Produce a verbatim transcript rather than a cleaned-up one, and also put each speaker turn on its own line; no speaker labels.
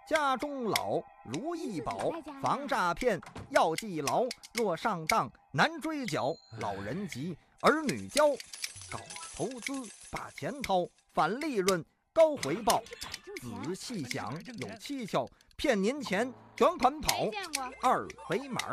家中老，如意宝，防诈骗要记牢。若上当难追缴，老人急，儿女教。搞投资把钱掏，返利润高回报。仔细想有蹊跷，骗您钱卷款跑。二维码